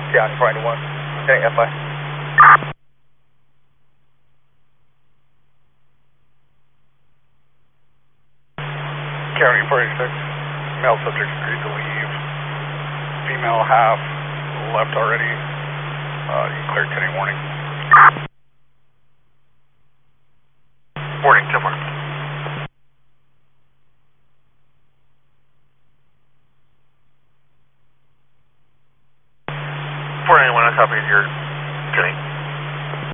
Yeah, 491. Okay, FI. County 486, male subject agreed to leave. Female half left already. You cleared 10 warning. Morning, 10 morning. 491, I'm copying your Kenny.